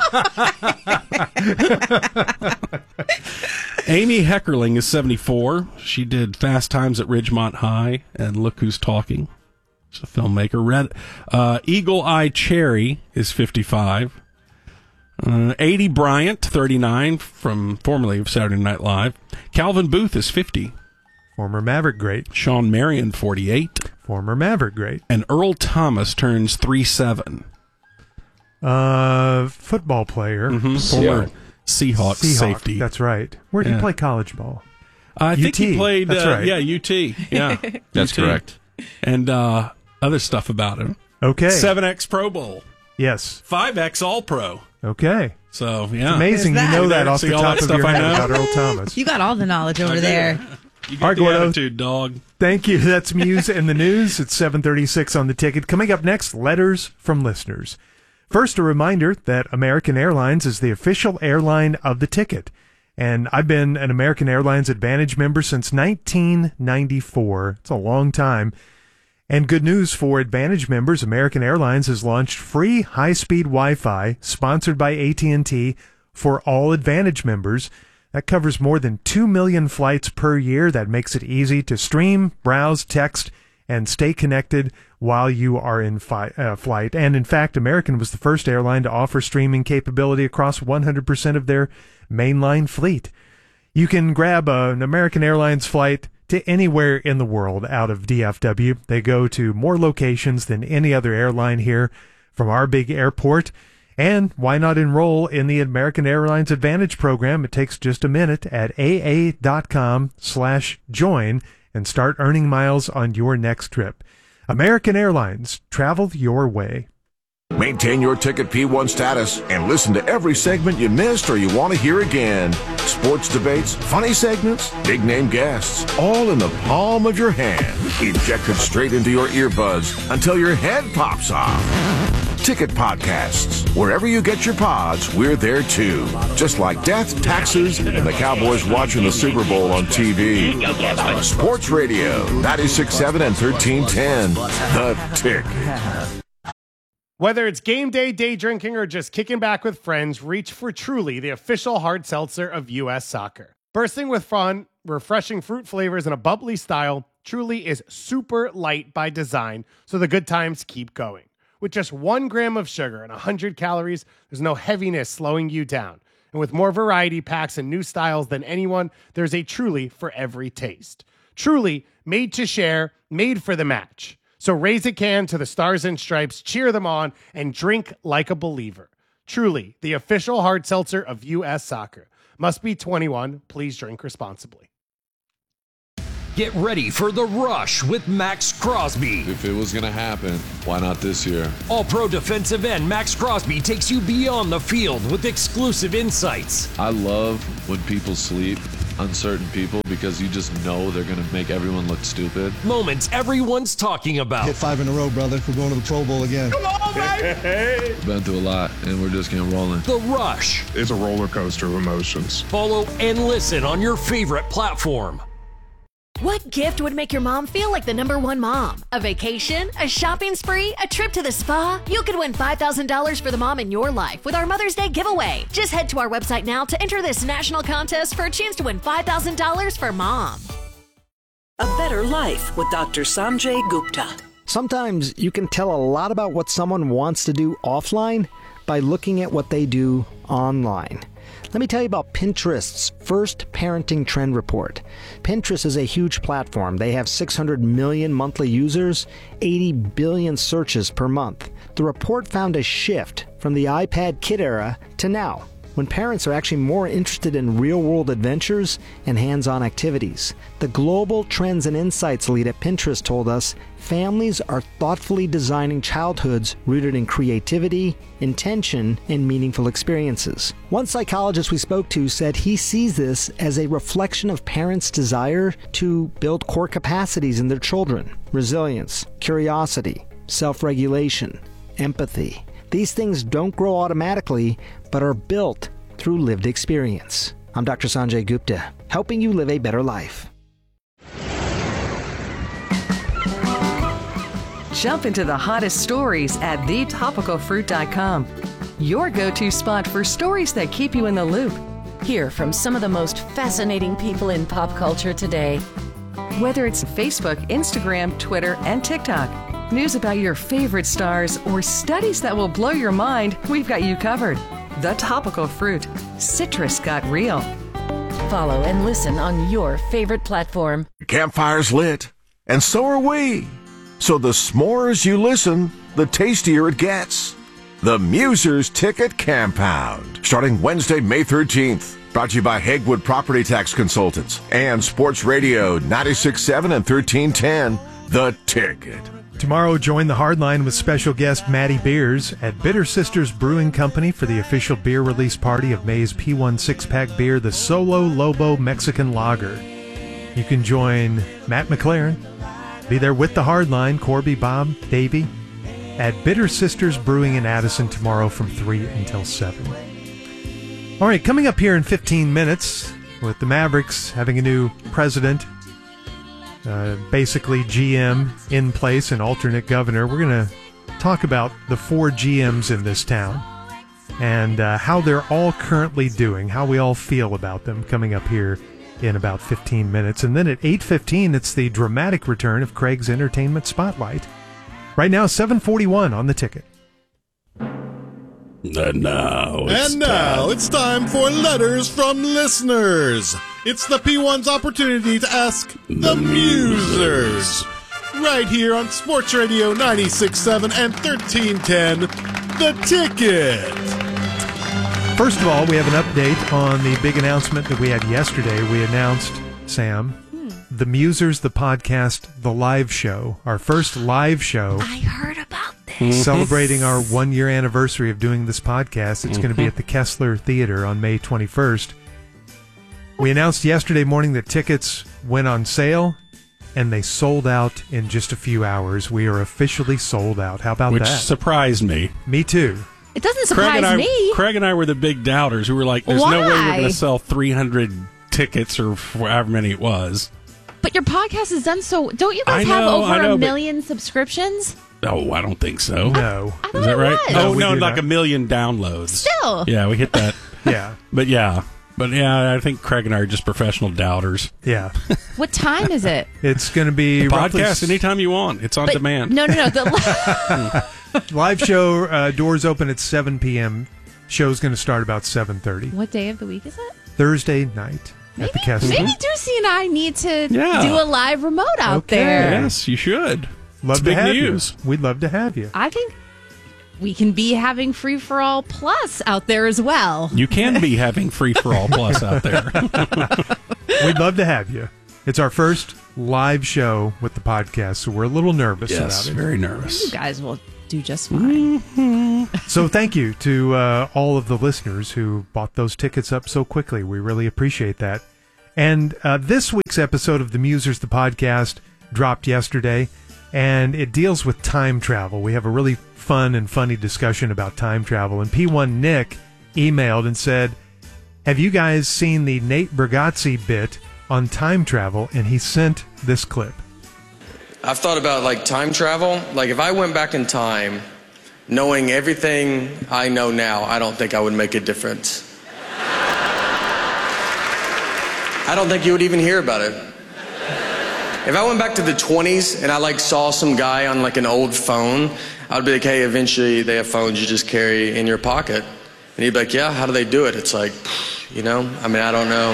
Amy Heckerling is seventy-four. She did Fast Times at Ridgemont High and Look Who's Talking. She's a filmmaker. Red, uh, Eagle Eye Cherry is fifty-five. Uh, eighty Bryant, thirty-nine, from formerly of Saturday Night Live. Calvin Booth is fifty. Former Maverick great. Sean Marion, forty-eight. Former Maverick great. And Earl Thomas turns three seven. Uh, football player. Mm-hmm. Former Seahawks Seahawk, safety. That's right. Where did Yeah. he play college ball? I think U T. he played, That's uh, right. yeah, U T. Yeah, That's U T. correct. And uh, other stuff about him. Okay. seven X Pro Bowl. Yes. five X All Pro. Okay. So, yeah. It's amazing There's you that. know that off See the all top that of stuff your I head know? about Earl Thomas. You got all the knowledge over there. You get All right, the Gordo. attitude, dog. Thank you. That's Muse in the News. It's seven thirty-six on the ticket. Coming up next, letters from listeners. First, a reminder that American Airlines is the official airline of the ticket. And I've been an American Airlines Advantage member since nineteen ninety-four. It's a long time. And good news for Advantage members, American Airlines has launched free high-speed Wi-Fi, sponsored by A T and T, for all Advantage members. That covers more than two million flights per year. That makes it easy to stream, browse, text, and stay connected while you are in fi- uh, flight. And in fact, American was the first airline to offer streaming capability across one hundred percent of their mainline fleet. You can grab a, an American Airlines flight to anywhere in the world out of D F W. They go to more locations than any other airline here from our big airport. And why not enroll in the American Airlines Advantage program? It takes just a minute at aa.com slash join and start earning miles on your next trip. American Airlines, travel your way. Maintain your Ticket P one status and listen to every segment you missed or you want to hear again. Sports debates, funny segments, big name guests, all in the palm of your hand. Ejected straight into your earbuds until your head pops off. Ticket Podcasts. Wherever you get your pods, we're there too. Just like death, taxes, and the Cowboys watching the Super Bowl on T V. Sports Radio, ninety-six point seven and thirteen ten. The Tick. Whether it's game day, day drinking, or just kicking back with friends, reach for Truly, the official hard seltzer of U S Soccer. Bursting with fun, refreshing fruit flavors, and a bubbly style, Truly is super light by design, so the good times keep going. With just one gram of sugar and one hundred calories, there's no heaviness slowing you down. And with more variety packs and new styles than anyone, there's a Truly for every taste. Truly, made to share, made for the match. So raise a can to the Stars and Stripes, cheer them on, and drink like a believer. Truly, the official hard seltzer of U S Soccer. Must be twenty-one. Please drink responsibly. Get ready for the rush with Max Crosby. If it was going to happen, why not this year? All-pro defensive end Max Crosby takes you beyond the field with exclusive insights. I love when people sleep, uncertain people, because you just know they're going to make everyone look stupid. Moments everyone's talking about. Hit five in a row, brother. We're going to the Pro Bowl again. Come on, baby! Been through a lot, and we're just getting rolling. The Rush. It's a roller coaster of emotions. Follow and listen on your favorite platform. What gift would make your mom feel like the number one mom? A vacation? A shopping spree? A trip to the spa? You could win five thousand dollars for the mom in your life with our Mother's Day giveaway. Just head to our website now to enter this national contest for a chance to win five thousand dollars for mom. A Better Life with Doctor Sanjay Gupta. Sometimes you can tell a lot about what someone wants to do offline by looking at what they do online. Let me tell you about Pinterest's first parenting trend report. Pinterest is a huge platform. They have six hundred million monthly users, eighty billion searches per month. The report found a shift from the iPad kid era to now, when parents are actually more interested in real-world adventures and hands-on activities. The Global Trends and Insights lead at Pinterest told us families are thoughtfully designing childhoods rooted in creativity, intention, and meaningful experiences. One psychologist we spoke to said he sees this as a reflection of parents' desire to build core capacities in their children: resilience, curiosity, self-regulation, empathy. These things don't grow automatically, but are built through lived experience. I'm Doctor Sanjay Gupta, helping you live a better life. Jump into the hottest stories at the topical fruit dot com. Your go-to spot for stories that keep you in the loop. Hear from some of the most fascinating people in pop culture today. Whether it's Facebook, Instagram, Twitter, and TikTok, news about your favorite stars, or studies that will blow your mind, we've got you covered. The Topical Fruit. Citrus got real. Follow and listen on your favorite platform. Campfire's lit, and so are we. So the s'mores you listen, the tastier it gets. The Musers Ticket Campound, starting Wednesday, May thirteenth. Brought to you by Hegwood Property Tax Consultants and Sports Radio ninety-six point seven and thirteen ten. The Ticket. Tomorrow, join the Hardline with special guest Maddie Beers at Bitter Sisters Brewing Company for the official beer release party of May's P one six-pack beer, the Solo Lobo Mexican Lager. You can join Matt McLaren, be there with the Hardline, Corby, Bob, Davey, at Bitter Sisters Brewing in Addison tomorrow from three until seven. All right, coming up here in fifteen minutes, with the Mavericks having a new president, Uh, basically G M in place and alternate governor, we're going to talk about the four G Ms in this town and uh, how they're all currently doing, how we all feel about them, coming up here in about fifteen minutes. And then at eight fifteen, it's the dramatic return of Craig's Entertainment Spotlight. Right now, seven forty-one on the Ticket. And now, it's and now time. it's time for letters from listeners. It's the P one's opportunity to ask the, the Musers. Right here on Sports Radio ninety-six point seven and thirteen ten, The Ticket. First of all, we have an update on the big announcement that we had yesterday. We announced, Sam, hmm. the Musers, the podcast, the live show, our first live show. I heard about this. Mm-hmm. Celebrating our one-year anniversary of doing this podcast. It's mm-hmm. going to be at the Kessler Theater on May twenty-first. We announced yesterday morning that tickets went on sale, and they sold out in just a few hours. We are officially sold out. How about Which that? Which surprised me. Me too. It doesn't surprise Craig and I, me. Craig and I were the big doubters. We were like, there's Why? no way we're going to sell three hundred tickets or however many it was. But your podcast has done so. Don't you guys I have know, over I know, a but- million subscriptions? Oh, I don't think so. No. I thought Is that it right? was. Oh, No, we no, do like not. a million downloads. Still. Yeah, we hit that. Yeah. But yeah. But yeah, I think Craig and I are just professional doubters. Yeah. What time is it? It's going to be The roughly podcast anytime you want. It's on But- demand. No, no, no. The live show. Uh, doors open at seven p.m. Show's going to start about seven thirty. What day of the week is it? Thursday night at the Kessler. Maybe Ducey and I need to Yeah. do a live remote out Okay. there. Yes, you should. Love It's to big have news. you. We'd love to have you. I think we can be having Free for All Plus out there as well. You can be having Free for All Plus out there. We'd love to have you. It's our first live show with the podcast, so we're a little nervous Yes, about it. very nervous. You guys will do just fine. So thank you to uh, all of the listeners who bought those tickets up so quickly. We really appreciate that. And uh, this week's episode of The Musers, the podcast, dropped yesterday, and it deals with time travel. We have a really fun and funny discussion about time travel. And P one Nick emailed and said, have you guys seen the Nate Bargatze bit on time travel? And he sent this clip. I've thought about like time travel. Like if I went back in time, knowing everything I know now, I don't think I would make a difference. I don't think you would even hear about it. If I went back to the twenties and I like saw some guy on like an old phone, I would be like, hey, eventually they have phones you just carry in your pocket. And he'd be like, yeah, how do they do it? It's like, you know, I mean, I don't know.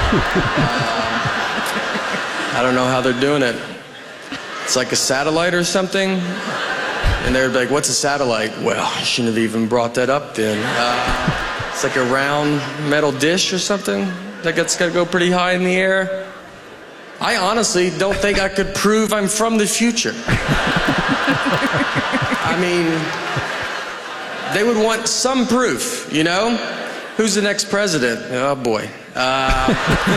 uh, I don't know how they're doing it. It's like a satellite or something. And they'd be like, what's a satellite? Well, I shouldn't have even brought that up then. Uh, it's like a round metal dish or something that gets got to go pretty high in the air. I honestly don't think I could prove I'm from the future. I mean, they would want some proof, you know? Who's the next president? Oh, boy. Uh...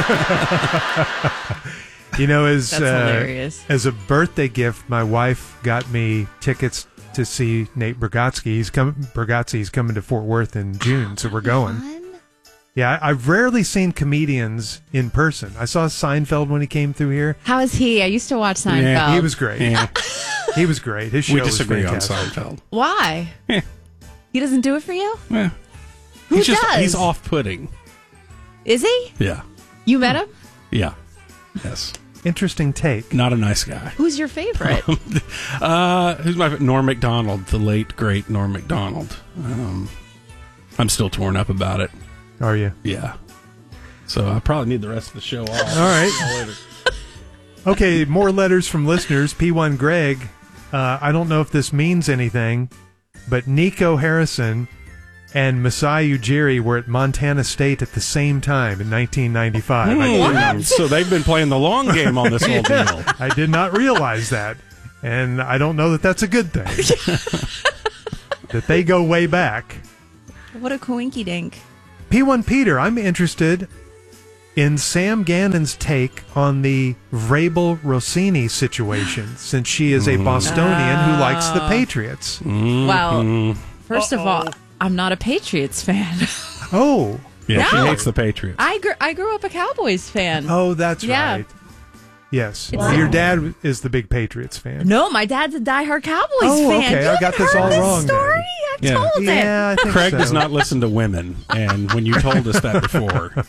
You know, as That's uh, hilarious. as a birthday gift, my wife got me tickets to see Nate Bargatze. He's coming. Bargatze is coming to Fort Worth in June, so we're going. Yeah, I- I've rarely seen comedians in person. I saw Seinfeld when he came through here. How is he? I used to watch Seinfeld. Yeah, he was great. Yeah. He was great. His show We was disagree on fantastic. Seinfeld. Why? Yeah. He doesn't do it for you? Yeah. Who he's just does? he's off-putting. Is he? Yeah. You met him? Yeah. Yes. Interesting take. Not a nice guy. Who's your favorite? uh, who's my Norm Macdonald, the late great Norm Macdonald. Um, I'm still torn up about it. Are you? Yeah. So I probably need the rest of the show off. All right. Okay, more letters from listeners. P one Greg, uh, I don't know if this means anything, but Nico Harrison and Masai Ujiri were at Montana State at the same time in nineteen ninety-five. I did not- So they've been playing the long game on this whole Yeah, deal. I did not realize that, and I don't know that that's a good thing. That they go way back. What a coinky dink. P one Peter, I'm interested in Sam Gannon's take on the Vrabel Rossini situation, since she is a Bostonian who likes the Patriots. Well, first of all, I'm not a Patriots fan. Oh. Yeah, she No. hates the Patriots. I grew, I grew up a Cowboys fan. Oh, that's Yeah. right. Yes. It's- Your dad is the big Patriots fan. No, my dad's a diehard Cowboys Oh, fan. okay. You I got haven't this heard all this wrong then. story? I've Yeah. told it. Yeah, I think Craig so. does not listen to women, and when you told us that before,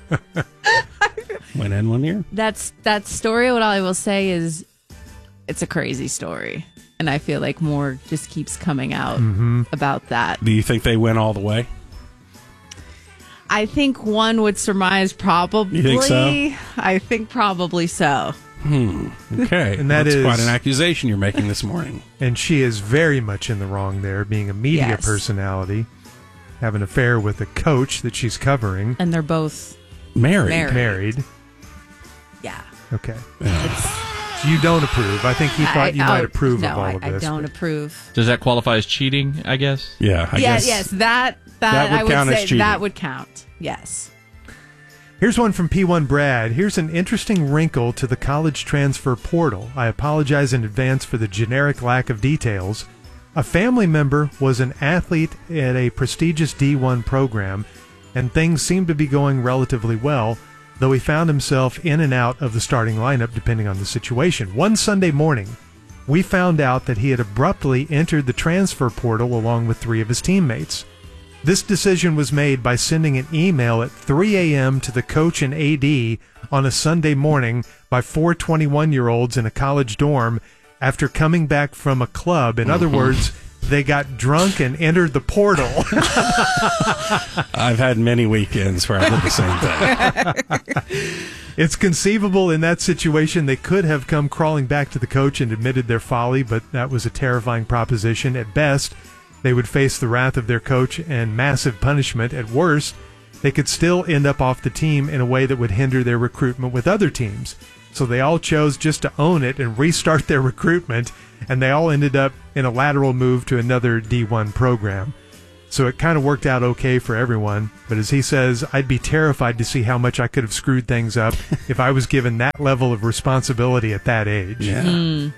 went in one ear. That's that story. What I will say is, it's a crazy story, and I feel like more just keeps coming out Mhm. about that. Do you think they went all the way? I think one would surmise probably. You think so? I think probably so. Hmm. Okay. And that That's is- quite an accusation you're making this morning. And she is very much in the wrong there, being a media Yes. personality, have an affair with a coach that she's covering. And they're both Married. Married. Married. Yeah. Okay. So you don't approve. I think he thought I- you I- might approve no, of all I, of I this. don't approve. Does that qualify as cheating, I guess? Yeah, I yeah, guess. yes, that that, that would I would count as say cheating. that would count. Yes. Here's one from P one Brad. Here's an interesting wrinkle to the college transfer portal. I apologize in advance for the generic lack of details. A family member was an athlete at a prestigious D one program, and things seemed to be going relatively well, though he found himself in and out of the starting lineup depending on the situation. One Sunday morning, we found out that he had abruptly entered the transfer portal along with three of his teammates. This decision was made by sending an email at three a.m. to the coach and A D on a Sunday morning by four twenty-one-year-olds in a college dorm after coming back from a club. In other Mhm. words, they got drunk and entered the portal. I've had many weekends where I did the same thing. It's conceivable in that situation they could have come crawling back to the coach and admitted their folly, but that was a terrifying proposition. At best, they would face the wrath of their coach and massive punishment. At worst, they could still end up off the team in a way that would hinder their recruitment with other teams. So they all chose just to own it and restart their recruitment, and they all ended up in a lateral move to another D one program. So it kind of worked out okay for everyone. But as he says, I'd be terrified to see how much I could have screwed things up if I was given that level of responsibility at that age. Yeah. Mm.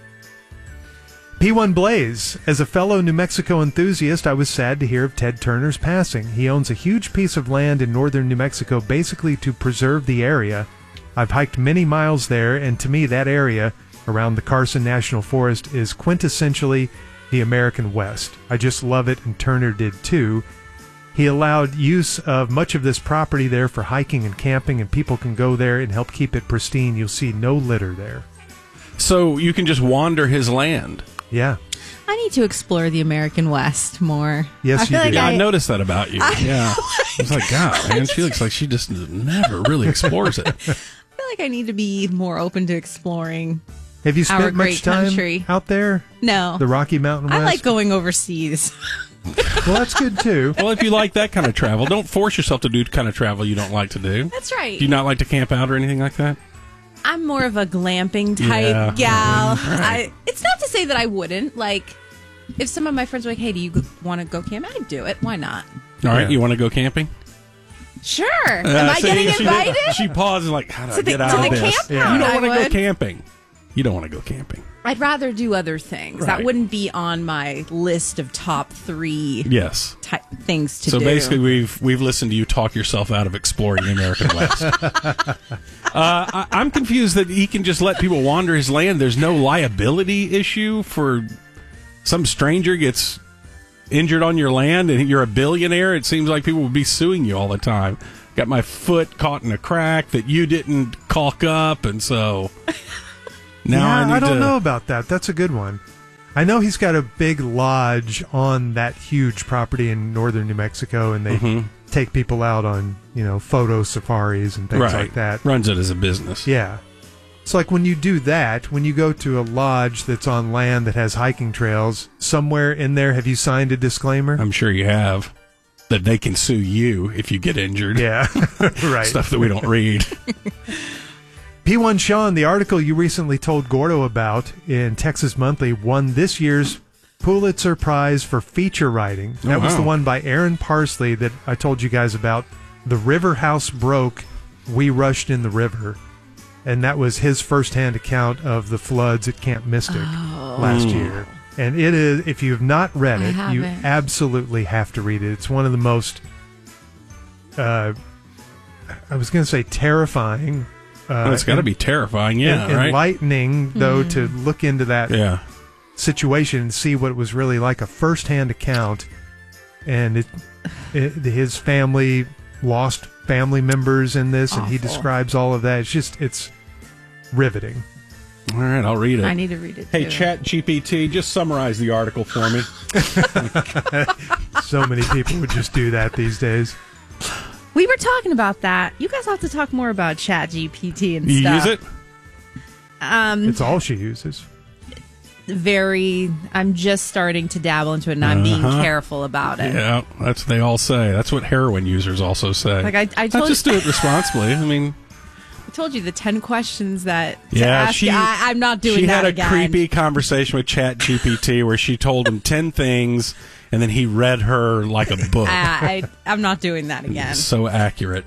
P one Blaze. As a fellow New Mexico enthusiast, I was sad to hear of Ted Turner's passing. He owns a huge piece of land in northern New Mexico basically to preserve the area. I've hiked many miles there, and to me that area around the Carson National Forest is quintessentially the American West. I just love it, and Turner did too. He allowed use of much of this property there for hiking and camping, and people can go there and help keep it pristine. You'll see no litter there. So you can just wander his land. Yeah. I need to explore the American West more. Yes, I you feel do. like Yeah, I, I noticed that about you. I- yeah. I was like, God, man, she looks like she just never really explores it. I feel like I need to be more open to exploring. Have you our spent great much time country. out there? No. The Rocky Mountain West? I like going overseas. Well, that's good too. Well, if you like that kind of travel, don't force yourself to do kind of travel you don't like to do. That's right. Do you not like to camp out or anything like that? I'm more of a glamping type Yeah. gal. Right. I, it's not to say that I wouldn't. Like, if some of my friends were like, hey, do you want to go camp? I'd do it. Why not? All right, Yeah. you want to go camping? Sure. Am Uh, I see, getting she did- invited? She paused and like, how do To I the- get out to of the this? camp You out, don't I want to go would. camping. You don't want to go camping. I'd rather do other things. Right. That wouldn't be on my list of top three Yes. type things to so do. basically, we've we've listened to you talk yourself out of exploring the American West. uh, I, I'm confused that he can just let people wander his land. There's no liability issue for some stranger gets injured on your land and you're a billionaire. It seems like people would be suing you all the time. Got my foot caught in a crack that you didn't caulk up, and so now yeah, I need I don't to. know about that. That's a good one. I know he's got a big lodge on that huge property in northern New Mexico, and they Mhm. take people out on, you know, photo safaris and things Right. like that. Runs it as a business. Yeah. It's like when you do that, when you go to a lodge that's on land that has hiking trails, somewhere in there, have you signed a disclaimer? I'm sure you have. That they can sue you if you get injured. Yeah, right. Stuff that we don't read. P one Sean, the article you recently told Gordo about in Texas Monthly, won this year's Pulitzer Prize for feature writing. That Oh, was the wow. one by Aaron Parsley that I told you guys about. The river house broke, we rushed in the river. And that was his firsthand account of the floods at Camp Mystic last Mm. year. And it is, if you have not read I it, you haven't. absolutely have to read it. It's one of the most, uh, I was going to say terrifying. Uh, Well, it's got to en- be terrifying, yeah, en- right? enlightening, though, Hmm. to look into that Yeah. situation and see what it was really like, a firsthand account. And it, it, his family lost family members in this, and he Awful. describes all of that. It's just, it's riveting. All right, I'll read it. I need to read it Hey, too. Chat G P T, just summarize the article for me. So many people would just do that these days. We were talking about that. You guys have to talk more about Chat G P T and You stuff. use it? Um, It's all she uses. very. I'm just starting to dabble into it, and I'm being Uh-huh. careful about it. Yeah, that's what they all say. That's what heroin users also say. Like, I- I Let's told- just do it responsibly. I mean, I told you the ten questions that. To yeah, ask, she. I, I'm not doing She that had a again. creepy conversation with Chat G P T where she told him ten things, and then he read her like a book. I, I, I'm not doing that again. So accurate.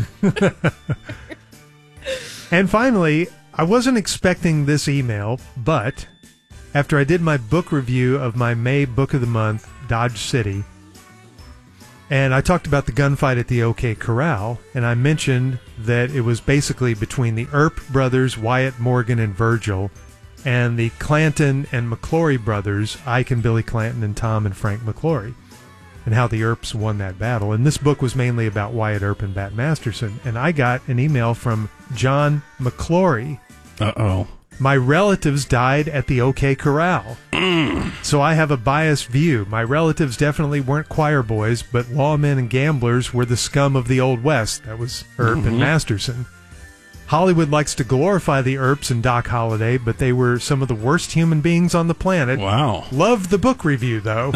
And finally, I wasn't expecting this email, but after I did my book review of my May Book of the Month, Dodge City, and I talked about the gunfight at the OK Corral, and I mentioned that it was basically between the Earp brothers, Wyatt Morgan and Virgil, and the Clanton and McClory brothers, Ike and Billy Clanton and Tom and Frank McClory, and how the Earps won that battle. And this book was mainly about Wyatt Earp and Bat Masterson. And I got an email from John McClory. Uh-oh. My relatives died at the OK Corral. Mm. So I have a biased view. My relatives definitely weren't choir boys, but lawmen and gamblers were the scum of the Old West. That was Earp Mm-hmm. and Masterson. Hollywood likes to glorify the Earps and Doc Holliday, but they were some of the worst human beings on the planet. Wow. Loved the book review, though.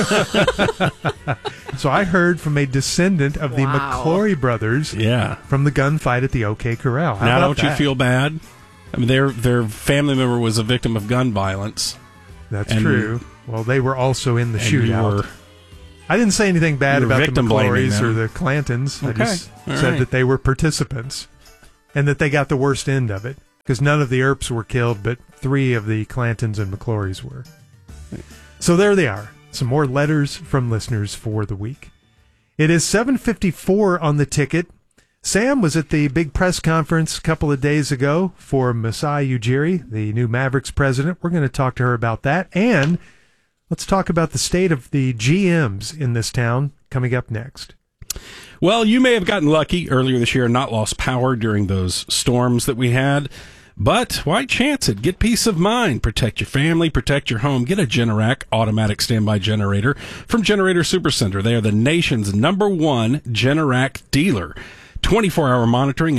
So I heard from a descendant of the Wow. McClory brothers Yeah. from the gunfight at the OK Corral. How Now, about don't you that? feel bad? I mean, their their family member was a victim of gun violence. That's And- true. Well, they were also in the and you shootout. were- I didn't say anything bad you were about the victim blaming McClorys them. or the Clantons. I Okay. just All said right. that they were participants and that they got the worst end of it because none of the Earps were killed, but three of the Clantons and McClorys were. So there they are. Some more letters from listeners for the week. It is seven fifty-four on the ticket. Sam was at the big press conference a couple of days ago for Masai Ujiri, the new Mavericks president. We're going to talk to her about that. And let's talk about the state of the G Ms in this town coming up next. Well, you may have gotten lucky earlier this year and not lost power during those storms that we had. But why chance it? Get peace of mind. Protect your family, protect your home. Get a Generac automatic standby generator from Generator Supercenter. They are the nation's number one Generac dealer. twenty-four hour monitoring